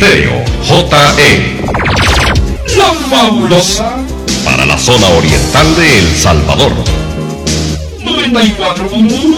Estéreo JE. La fabulosa para la zona oriental de El Salvador. 94.1